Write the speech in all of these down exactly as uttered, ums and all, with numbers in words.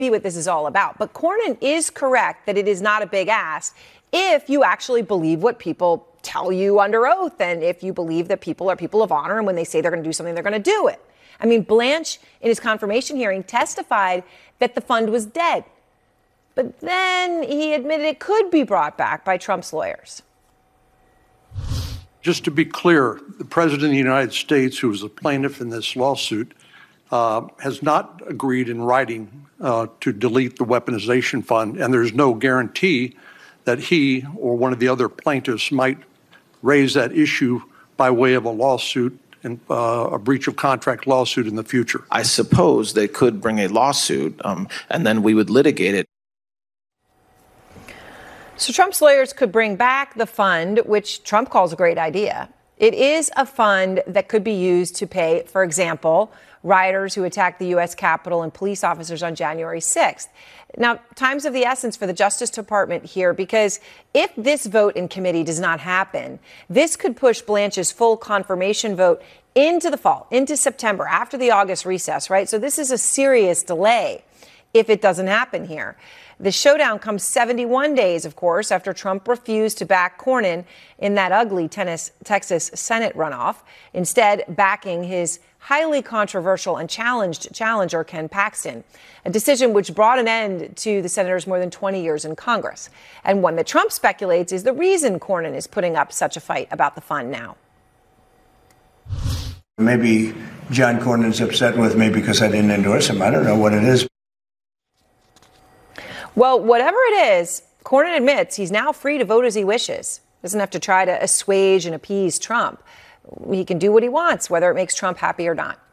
be what this is all about. But Cornyn is correct that it is not a big ask if you actually believe what people tell you under oath, and if you believe that people are people of honor, and when they say they're going to do something, they're going to do it. I mean, Blanche, in his confirmation hearing, testified that the fund was dead. But then he admitted it could be brought back by Trump's lawyers. Just to be clear, the President of the United States, who is the plaintiff in this lawsuit, uh, has not agreed in writing uh, to delete the weaponization fund, and there's no guarantee that he or one of the other plaintiffs might raise that issue by way of a lawsuit and uh, a breach of contract lawsuit in the future. I suppose they could bring a lawsuit, um, and then we would litigate it. So Trump's lawyers could bring back the fund, which Trump calls a great idea. It is a fund that could be used to pay, for example, rioters who attacked the U S Capitol and police officers on January sixth. Now, time's of the essence for the Justice Department here, because if this vote in committee does not happen, this could push Blanche's full confirmation vote into the fall, into September, after the August recess, right? So this is a serious delay if it doesn't happen here. The showdown comes seventy-one days, of course, after Trump refused to back Cornyn in that ugly tennis, Texas Senate runoff, instead backing his highly controversial and challenged challenger, Ken Paxton, a decision which brought an end to the senator's more than twenty years in Congress, and one that Trump speculates is the reason Cornyn is putting up such a fight about the fund now. Maybe John Cornyn's upset with me because I didn't endorse him. I don't know what it is. Well, whatever it is, Cornyn admits he's now free to vote as he wishes. Doesn't have to try to assuage and appease Trump. He can do what he wants, whether it makes Trump happy or not.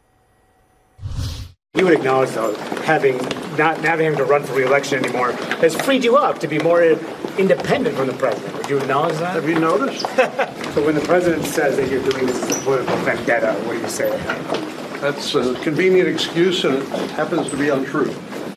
You would acknowledge, though, having not, not having to run for re-election anymore has freed you up to be more independent from the president. Would you acknowledge that? Have you noticed? So when the president says that you're doing this as a political vendetta, what do you say to that? That's a convenient excuse, and it happens to be untrue.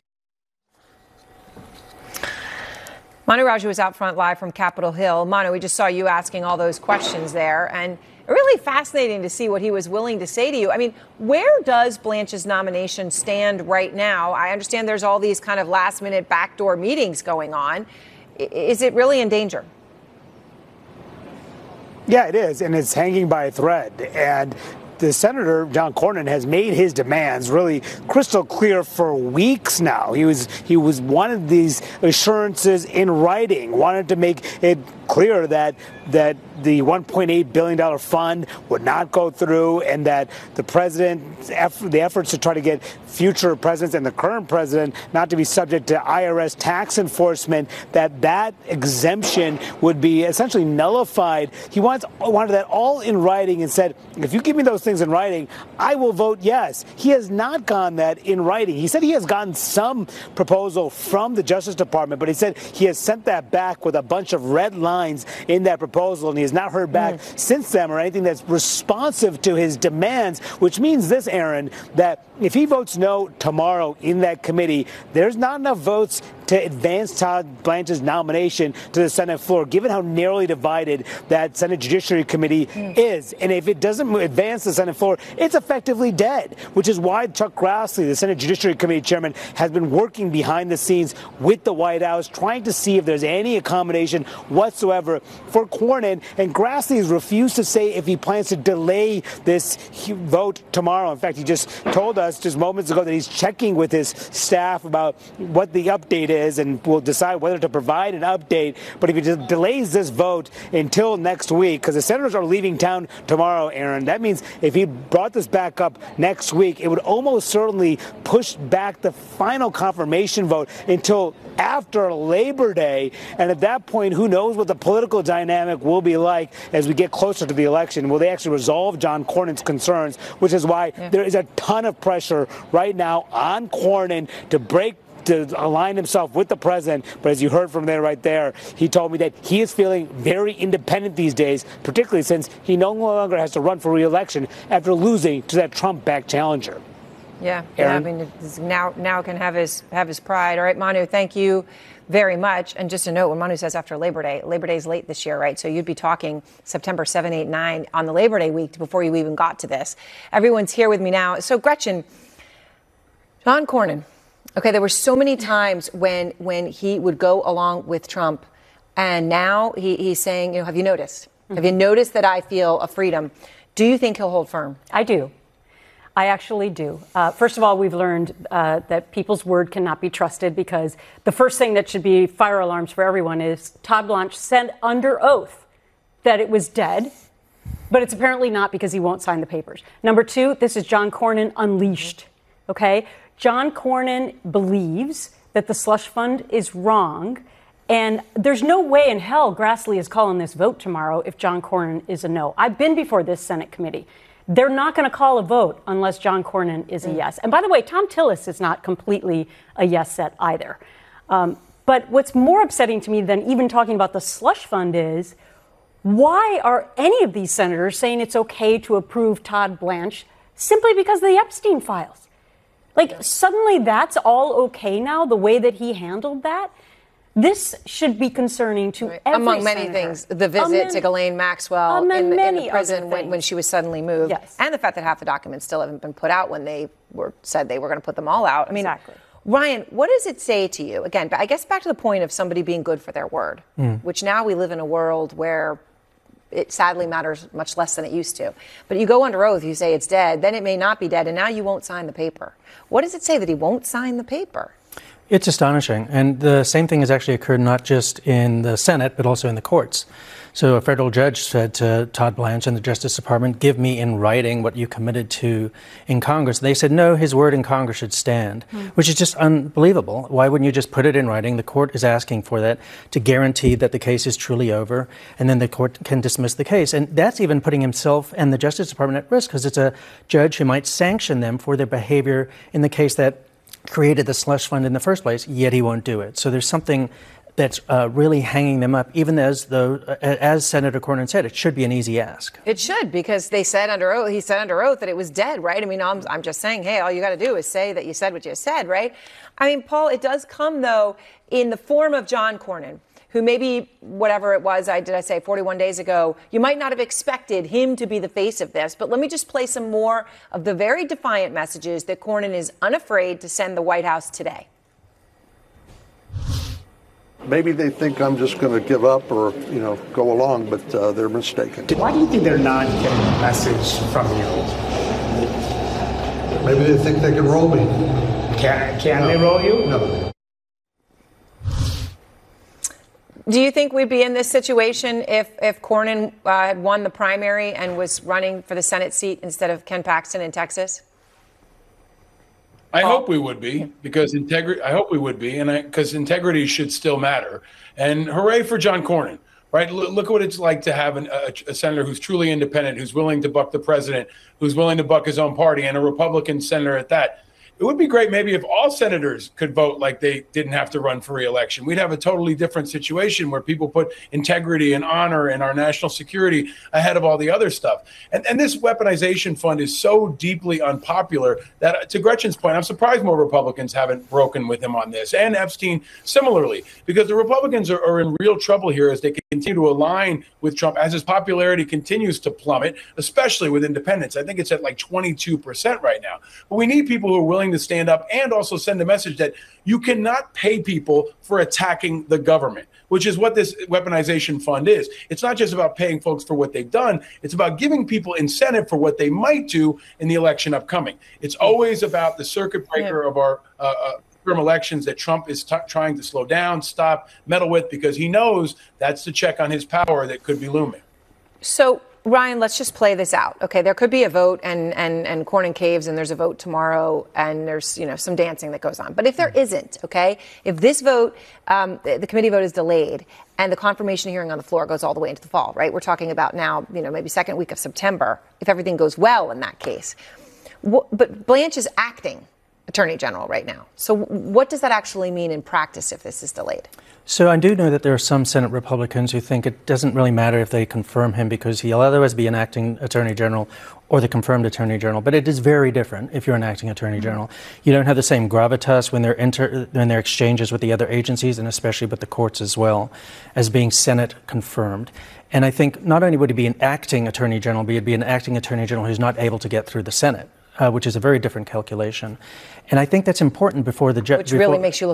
Manu Raju is out front live from Capitol Hill. Manu, we just saw you asking all those questions there, and really fascinating to see what he was willing to say to you. I mean, where does Blanche's nomination stand right now? I understand there's all these kind of last-minute backdoor meetings going on. Is it really in danger? Yeah, it is, and it's hanging by a thread. And the Senator, John Cornyn, has made his demands really crystal clear for weeks now. He was he was wanted these assurances in writing, wanted to make it clear that that the one point eight billion dollars fund would not go through, and that the president, the efforts to try to get future presidents and the current president not to be subject to I R S tax enforcement, that that exemption would be essentially nullified. He wants wanted that all in writing and said, if you give me those things in writing, I will vote yes. He has not gotten that in writing. He said he has gotten some proposal from the Justice Department, but he said he has sent that back with a bunch of red lines in that proposal, and he has not heard back mm. since then or anything that's responsive to his demands, which means this, Aaron, that if he votes no tomorrow in that committee, there's not enough votes to advance Todd Blanche's nomination to the Senate floor, given how narrowly divided that Senate Judiciary Committee mm. is. And if it doesn't advance the Senate floor, it's effectively dead, which is why Chuck Grassley, the Senate Judiciary Committee chairman, has been working behind the scenes with the White House, trying to see if there's any accommodation whatsoever for Cornyn. And Grassley has refused to say if he plans to delay this vote tomorrow. In fact, he just told us just moments ago that he's checking with his staff about what the update is, and will decide whether to provide an update. But if he just delays this vote until next week, because the senators are leaving town tomorrow, Aaron, that means if he brought this back up next week, it would almost certainly push back the final confirmation vote until after Labor Day. And at that point, who knows what the political dynamic will be like as we get closer to the election. Will they actually resolve John Cornyn's concerns, which is why yeah. there is a ton of pressure right now on Cornyn to break to align himself with the president. But as you heard from there right there, he told me that he is feeling very independent these days, particularly since he no longer has to run for re-election after losing to that Trump-backed challenger. Yeah, yeah, I mean, now now can have his have his pride. All right, Manu, thank you very much. And just a note, when Manu says after Labor Day, Labor Day is late this year, right? So you'd be talking September seventh, eighth, ninth on the Labor Day week before you even got to this. Everyone's here with me now. So Gretchen, John Cornyn, Okay, there were so many times when when he would go along with Trump, and now he, he's saying, you know, have you noticed? Mm-hmm. Have you noticed that I feel a freedom? Do you think he'll hold firm? I do. I actually do. Uh, first of all, we've learned uh, that people's word cannot be trusted, because the first thing that should be fire alarms for everyone is Todd Blanche said under oath that it was dead, but it's apparently not, because he won't sign the papers. Number two, this is John Cornyn unleashed, okay? John Cornyn believes that the slush fund is wrong, and there's no way in hell Grassley is calling this vote tomorrow if John Cornyn is a no. I've been before this Senate committee. They're not going to call a vote unless John Cornyn is a yes. And by the way, Tom Tillis is not completely a yes set either. Um, but what's more upsetting to me than even talking about the slush fund is, why are any of these senators saying it's okay to approve Todd Blanche simply because of the Epstein files? Like, suddenly that's all okay now, the way that he handled that? This should be concerning to right. every Among many senator. things, the visit Among, to Ghislaine Maxwell in the, in the prison when, when she was suddenly moved, yes. and the fact that half the documents still haven't been put out when they were said they were going to put them all out. I mean, exactly. Ryan, what does it say to you? Again, I guess back to the point of somebody being good for their word, mm. which now we live in a world where it sadly matters much less than it used to. But you go under oath, you say it's dead, then it may not be dead, and now you won't sign the paper. What does it say that he won't sign the paper? It's astonishing. And the same thing has actually occurred not just in the Senate, but also in the courts. So a federal judge said to Todd Blanche and the Justice Department, give me in writing what you committed to in Congress. They said, no, his word in Congress should stand, mm. which is just unbelievable. Why wouldn't you just put it in writing? The court is asking for that to guarantee that the case is truly over, and then the court can dismiss the case. And that's even putting himself and the Justice Department at risk, because it's a judge who might sanction them for their behavior in the case that created the slush fund in the first place, yet he won't do it. So there's something that's uh, really hanging them up, even as though, uh, as Senator Cornyn said, it should be an easy ask. It should, because they said under oath, he said under oath that it was dead, right? I mean, I'm, I'm just saying, hey, all you got to do is say that you said what you said, right? I mean, Paul, it does come, though, in the form of John Cornyn, who maybe, whatever it was, I did I say forty-one days ago, you might not have expected him to be the face of this. But let me just play some more of the very defiant messages that Cornyn is unafraid to send the White House today. Maybe they think I'm just going to give up or, you know, go along, but uh, they're mistaken. Why do you think they're not getting a message from you? Maybe they think they can roll me. Can, can no. they roll you? No. Do you think we'd be in this situation if, if Cornyn uh, had won the primary and was running for the Senate seat instead of Ken Paxton in Texas? I oh. hope we would be, because integrity. I hope we would be, and because integrity should still matter. And hooray for John Cornyn, right? L- look what it's like to have an, a, a senator who's truly independent, who's willing to buck the president, who's willing to buck his own party, and a Republican senator at that. It would be great maybe if all senators could vote like they didn't have to run for re-election. We'd have a totally different situation where people put integrity and honor and our national security ahead of all the other stuff. And, and this weaponization fund is so deeply unpopular that, to Gretchen's point, I'm surprised more Republicans haven't broken with him on this, and Epstein similarly, because the Republicans are, are in real trouble here as they continue to align with Trump as his popularity continues to plummet, especially with independents. I think it's at like twenty-two percent right now. But we need people who are willing to stand up and also send a message that you cannot pay people for attacking the government, which is what this weaponization fund is. It's not just about paying folks for what they've done. It's about giving people incentive for what they might do in the election upcoming. It's always about the circuit breaker yeah. of our uh, uh, term elections that Trump is t- trying to slow down, stop, meddle with, because he knows that's the check on his power that could be looming. So, Ryan, let's just play this out. Okay, there could be a vote and, and, and Cornyn caves and there's a vote tomorrow and there's, you know, some dancing that goes on. But if there isn't, okay, if this vote, um, the, the committee vote is delayed and the confirmation hearing on the floor goes all the way into the fall, right? We're talking about now, you know, maybe second week of September, if everything goes well in that case. What, but Blanche is acting Attorney General right now. So what does that actually mean in practice if this is delayed? So I do know that there are some Senate Republicans who think it doesn't really matter if they confirm him because he'll otherwise be an acting Attorney General or the confirmed Attorney General. But it is very different if you're an acting Attorney General. You don't have the same gravitas when they're inter, when their exchanges with the other agencies and especially with the courts as well as being Senate confirmed. And I think not only would he be an acting Attorney General, but he'd be an acting Attorney General who's not able to get through the Senate. uh, which is a very different calculation. And I think that's important before the judge. Which really makes you look